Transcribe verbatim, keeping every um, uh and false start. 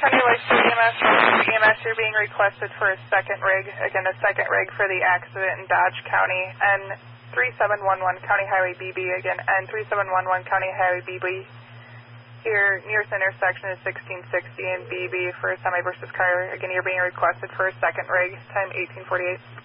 County Licensed E M S, E M S, you're being requested for a second rig. Again, a second rig for the accident in Dodge County. N three seven one one County Highway B B. Again, N three seven one one County Highway B B. Your nearest intersection is sixteen sixty and B B for semi versus car. Again, you're being requested for a second rig, time eighteen forty-eight.